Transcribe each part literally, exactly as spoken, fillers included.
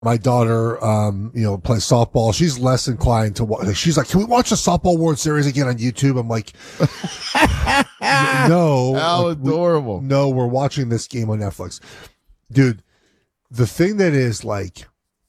my daughter, um, you know, plays softball. She's less inclined to watch. She's like, can we watch the softball World Series again on YouTube? I'm like, no. How like, adorable. We, no, we're watching this game on Netflix. Dude, the thing that is like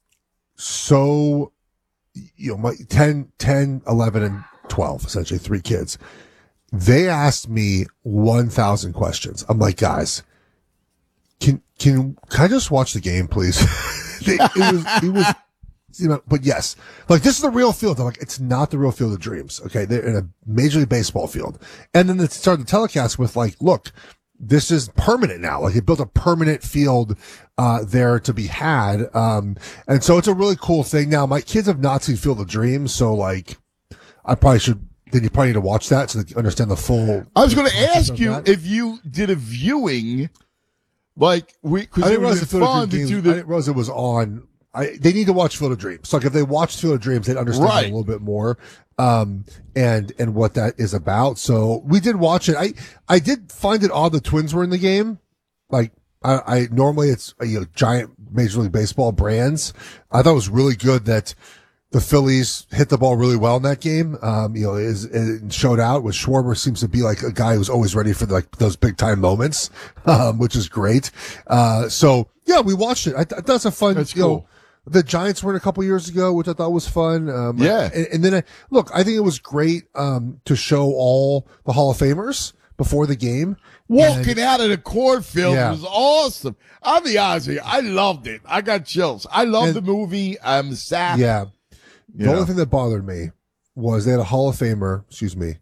so, you know, my ten, ten, eleven, and twelve, essentially three kids, they asked me one thousand questions. I'm like, guys, can, can, can I just watch the game, please? it, it was, it was, you know, but yes, like this is the real field. I'm like, it's not the real field of dreams. Okay. They're in a Major League Baseball field. And then they started the telecast with like, look, this is permanent now. Like they built a permanent field, uh, there to be had. Um, and so it's a really cool thing. Now my kids have not seen Field of Dreams. So like, I probably should, then you probably need to watch that so that you understand the full. I was going to ask you that. if you did a viewing. Like we, because it was fun to do the. I didn't realize it was on. I, they need to watch Field of Dreams. So like if they watch Field of Dreams, they'd understand right. it a little bit more, um, and and what that is about. So we did watch it. I I did find it odd the Twins were in the game. Like I, I normally it's you know giant Major League Baseball brands. I thought it was really good that the Phillies hit the ball really well in that game. Um, you know, is it showed out with Schwarber seems to be like a guy who's always ready for like those big time moments, um, which is great. Uh, so yeah, we watched it. I th- that's a fun, that's you cool. know, the Giants were in a couple years ago, which I thought was fun. Um, yeah. And, and then I, look, I think it was great, um, to show all the Hall of Famers before the game. Walking and, out of the cornfield yeah. was awesome. I'll be honest with you. I loved it. I got chills. I love and, the movie. I'm sad. Yeah. The yeah. only thing that bothered me was they had a Hall of Famer, excuse me,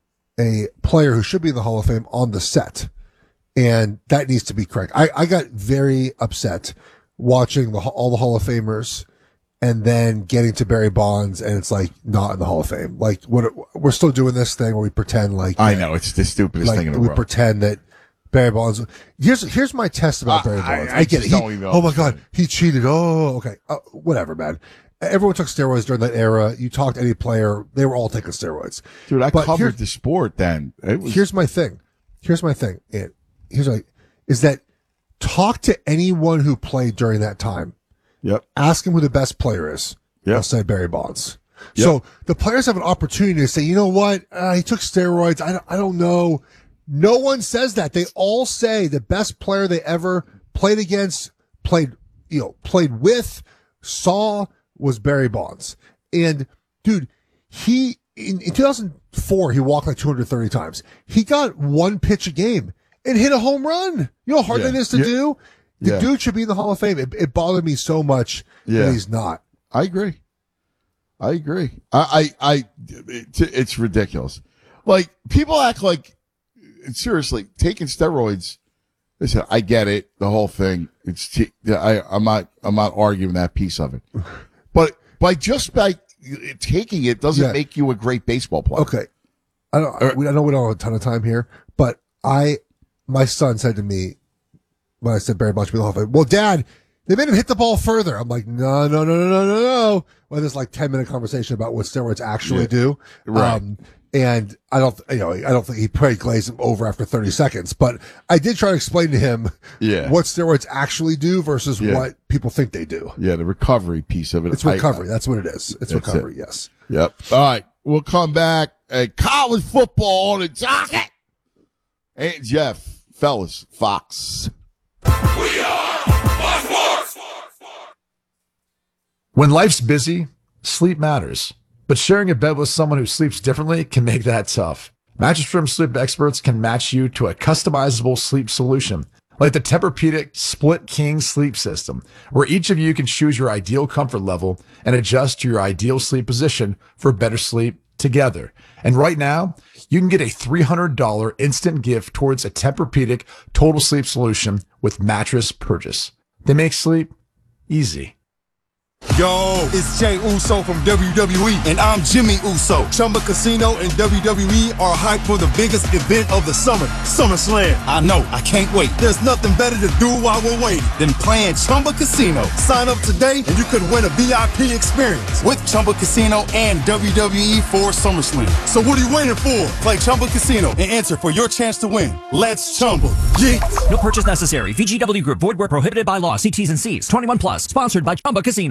a player who should be in the Hall of Fame on the set. And that needs to be correct. I, I got very upset watching the, all the Hall of Famers and then getting to Barry Bonds and it's like not in the Hall of Fame. Like what we're still doing this thing where we pretend like I know it's the stupidest like thing in the we world. pretend that Barry Bonds. Here's here's my test about Barry Bonds. I, I, I get it. He, oh my God, he cheated. Oh, okay, uh, whatever, man. Everyone took steroids during that era. You talked to any player, they were all taking steroids. Dude, I but covered the sport then. It was... Here's my thing. Here's my thing. It, here's like, is that talk to anyone who played during that time. Yep. Ask them who the best player is. Yep. They'll say Barry Bonds. Yep. So the players have an opportunity to say, you know what? Uh, he took steroids. I don't, I don't know. No one says that. They all say the best player they ever played against, played, you know, played with, saw, was Barry Bonds. And dude, he, in, in two thousand four, he walked like two hundred thirty times. He got one pitch a game and hit a home run. You know how hard yeah. that is to yeah. do? The yeah. dude should be in the Hall of Fame. It, it bothered me so much yeah. that he's not. I agree. I agree. I, I, I it's, it's ridiculous. Like people act like, seriously, taking steroids. Listen, I get it. The whole thing. It's, t- I, I'm not, I'm not arguing that piece of it. But by just by taking it doesn't yeah. make you a great baseball player. Okay. I don't, I, I know we don't have a ton of time here, but I, my son said to me when I said Barry Bonds should be the Hall of Fame, well, Dad, they made him hit the ball further. I'm like, no, no, no, no, no, no, no. Well, there's like ten minute conversation about what steroids actually yeah. do. Right. Um, and I don't, you know, I don't think he probably glazed him over after thirty seconds, but I did try to explain to him yeah. what steroids actually do versus yeah. what people think they do. Yeah. The recovery piece of it. It's recovery. I, That's what it is. It's recovery. It. Yes. Yep. All right. We'll come back at college football on the docket. Hey, Jeff, fellas, Fox. We are Fox Sports. When life's busy, sleep matters. But sharing a bed with someone who sleeps differently can make that tough. Mattress Firm sleep experts can match you to a customizable sleep solution, like the Tempur-Pedic Split King Sleep System, where each of you can choose your ideal comfort level and adjust to your ideal sleep position for better sleep together. And right now, you can get a three hundred dollars instant gift towards a Tempur-Pedic Total Sleep Solution with mattress purchase. They make sleep easy. Yo, it's Jay Uso from W W E, and I'm Jimmy Uso. Chumba Casino and W W E are hyped for the biggest event of the summer, SummerSlam. I know, I can't wait. There's nothing better to do while we're waiting than playing Chumba Casino. Sign up today and you could win a V I P experience with Chumba Casino and W W E for SummerSlam. So what are you waiting for? Play Chumba Casino and enter for your chance to win. Let's Chumba. Yeah. No purchase necessary. V G W Group. Void where prohibited by law. See T's and C's. twenty-one plus. Sponsored by Chumba Casino.